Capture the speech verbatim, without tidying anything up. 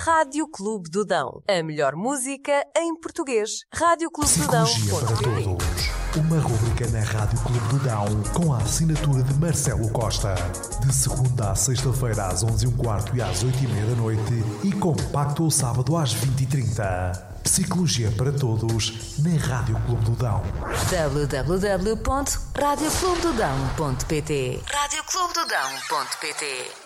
Rádio Clube do Dão. A melhor música em português. rádio clube do dão ponto para todos. Uma rubrica na Rádio Clube do Dão com a assinatura de Marcelo Costa. De segunda à sexta-feira às onze e um quarto e às oito e meia da noite e compacto ao sábado às vinte e trinta. Psicologia para todos na Rádio Clube do Dão. w w w ponto rádio clube do dão ponto p t rádio clube do dão ponto p t